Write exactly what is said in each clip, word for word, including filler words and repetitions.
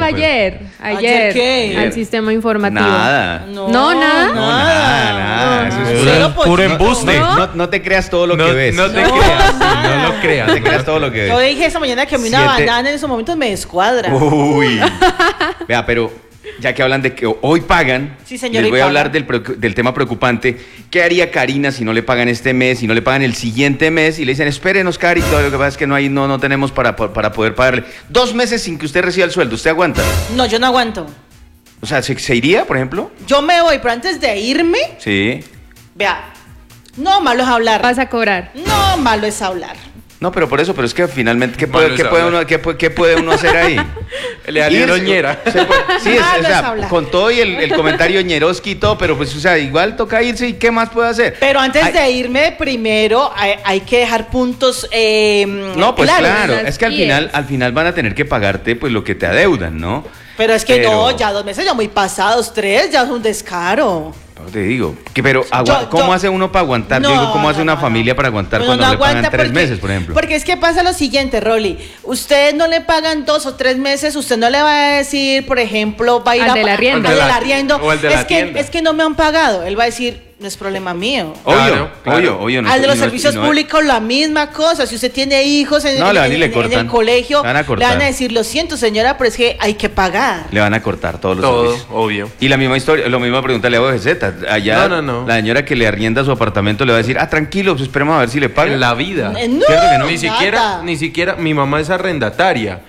ayer. Ayer. ¿Ayer qué? Al sistema informativo. Nada. No, nada. No, nada, nada. No, Eso no. es Cero puro, Puro pollito. embuste. no, no, no te creas todo lo No, que ves. no te No. creas, sí, no lo creas. No te creas todo lo que ves. Yo dije esta mañana que a mí una Siete- banana en esos momentos me descuadra. Uy. Vea, pero ya que hablan de que hoy pagan, Sí, señor, les hoy voy a pagan. hablar del, preocu- del tema preocupante. ¿Qué haría Karina si no le pagan este mes, si no le pagan el siguiente mes? Y le dicen, espérenos, Cari, todo lo que pasa es que no, hay, no, no tenemos para, para poder pagarle. Dos meses sin que usted reciba el sueldo, ¿usted aguanta? No, yo no aguanto. O sea, ¿se, se iría, por ejemplo? Yo me voy, pero antes de irme, Sí. vea, no malo es hablar. Vas a cobrar. No malo es hablar. No, pero por eso, pero es que finalmente, ¿qué Malo puede, es qué puede, hablar. uno, qué, puede- qué puede uno hacer ahí? Le daría Irse- doñera. se puede- sí, es, Malo o sea, es hablar. con todo y el, el comentario ñeroski y todo, pero pues, o sea, igual toca irse y ¿qué más puede hacer? Pero antes Ay, de irme, primero hay, hay que dejar puntos eh, No, pues claros. claro, las es que al pies. final, al final van a tener que pagarte pues lo que te adeudan, ¿no? Pero es que Pero- no, ya dos meses ya muy pasados, tres, ya es un descaro. Pero te digo, que, pero agua- Yo- ¿cómo yo- hace uno para aguantar? Yo No, digo, ¿cómo hace no, una no, familia no. para aguantar Uno cuando no no le pagan aguanta tres porque- meses, por ejemplo? Porque es que pasa lo siguiente, Rolly. Usted no le pagan dos o tres meses, usted no le va a decir, por ejemplo, va a ir Al a del arriendo. al del Al de la- arriendo. o al de es la que tienda. es que no me han pagado. Él va a decir, no es problema mío. Obvio, Claro, claro. obvio, obvio. no Al es- de los y no es- servicios y no es- públicos la misma cosa. Si usted tiene hijos en, No, le van y en- le en- en cortan. el colegio, Le van a le cortar. van a decir, lo siento señora, pero es que hay que pagar. Le van a cortar todos los Todo, servicios. obvio. Y la misma historia, lo misma pregunta le hago a G Z. Allá No, no, no. la señora que le arrienda su apartamento le va a decir, ah, tranquilo, pues esperemos a ver si le pagan. En la vida. Eh, no, ¿Cierto que no? Ni nada. siquiera, ni siquiera, mi mamá es arrendataria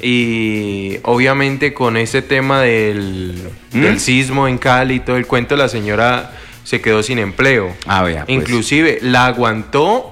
y obviamente con ese tema del, ¿Mm? del sismo en Cali y todo el cuento, la señora se quedó sin empleo. Ah, vea, pues. Inclusive la aguantó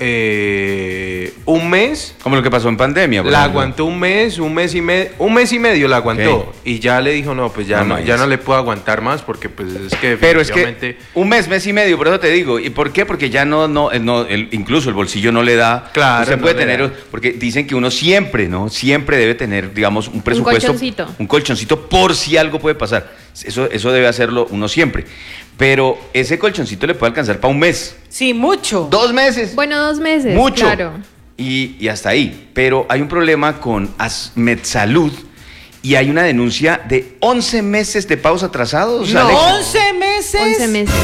eh, un mes, Como lo que pasó en pandemia. por la ejemplo. aguantó un mes, un mes y medio, un mes y medio la aguantó Ok. y ya le dijo no, pues ya No, no, no, ya es- no le puedo aguantar más porque pues es que Pero es que definitivamente un mes, mes y medio, por eso te digo. ¿Y por qué? Porque ya no, no, el- no el- incluso el bolsillo no le da. Claro, Usted no puede le tener, da. porque dicen que uno siempre, ¿no? Siempre debe tener, digamos, un presupuesto. colchoncito. Un colchoncito por si algo puede pasar. Eso, eso debe hacerlo uno siempre. Pero ese colchoncito le puede alcanzar para un mes. Sí, mucho. Dos meses. Bueno, dos meses. Mucho. Claro. Y, y hasta ahí. Pero hay un problema con Asmedsalud y hay una denuncia de once meses de pagos atrasados. No. Alex. once meses. once meses.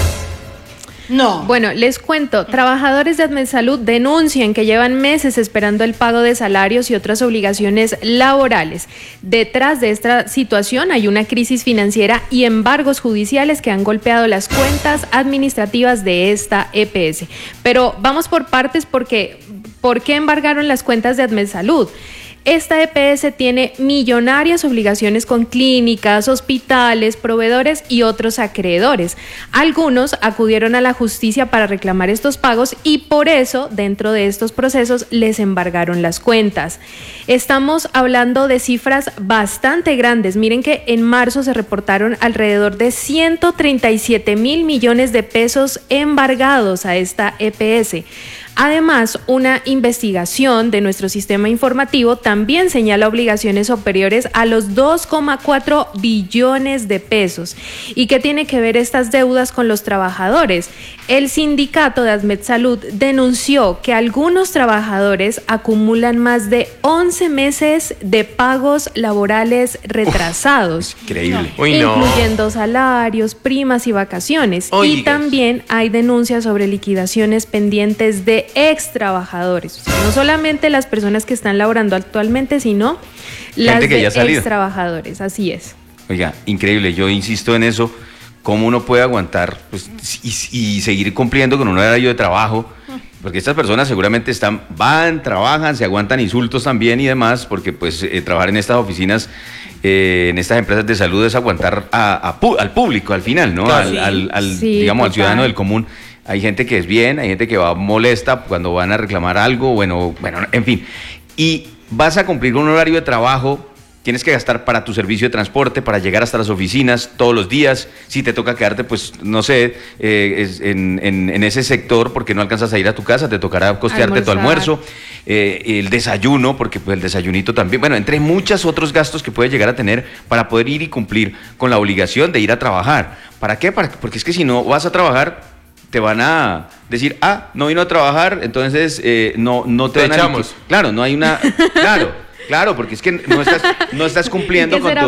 No. Bueno, les cuento, trabajadores de Admesalud denuncian que llevan meses esperando el pago de salarios y otras obligaciones laborales. Detrás de esta situación hay una crisis financiera y embargos judiciales que han golpeado las cuentas administrativas de esta E P S. Pero vamos por partes porque ¿por qué embargaron las cuentas de Admesalud? Esta E P S tiene millonarias obligaciones con clínicas, hospitales, proveedores y otros acreedores. Algunos acudieron a la justicia para reclamar estos pagos y por eso, dentro de estos procesos, les embargaron las cuentas. Estamos hablando de cifras bastante grandes. Miren que en marzo se reportaron alrededor de ciento treinta y siete mil millones de pesos embargados a esta E P S. Además, una investigación de nuestro sistema informativo también señala obligaciones superiores a los dos coma cuatro billones de pesos. ¿Y qué tiene que ver estas deudas con los trabajadores? El sindicato de Admesalud denunció que algunos trabajadores acumulan más de once meses de pagos laborales retrasados. Uf, increíble. Uy, no. Incluyendo salarios, primas y vacaciones. Oigas. Y también hay denuncias sobre liquidaciones pendientes de ex trabajadores. O sea, no solamente las personas que están laborando actualmente, sino las que de ya ha salido. ex trabajadores. Así es. Oiga, increíble, yo insisto en eso, cómo uno puede aguantar pues, y, y seguir cumpliendo con un horario de trabajo, porque estas personas seguramente están, van, trabajan, se aguantan insultos también y demás, porque pues eh, trabajar en estas oficinas, eh, en estas empresas de salud es aguantar a, a pu- al público al final, ¿no? Claro. Al, al- al, Sí, digamos, al total. ciudadano del común. Hay gente que es bien, hay gente que va molesta cuando van a reclamar algo, bueno, bueno, en fin. Y vas a cumplir con un horario de trabajo, tienes que gastar para tu servicio de transporte, para llegar hasta las oficinas todos los días. Si te toca quedarte, pues, no sé, eh, es- en, en- en ese sector porque no alcanzas a ir a tu casa, te tocará costearte tu Almorzar. almuerzo, eh, el desayuno, porque pues, el desayunito también, bueno, entre muchos otros gastos que puedes llegar a tener para poder ir y cumplir con la obligación de ir a trabajar. ¿Para qué? Para, porque es que si no vas a trabajar, te van a decir, ah, no vino a trabajar, entonces eh, no, no te, Te van a echamos. liqui- Claro, no hay una... Claro, claro, porque es que no estás, no estás cumpliendo ¿Qué con será tu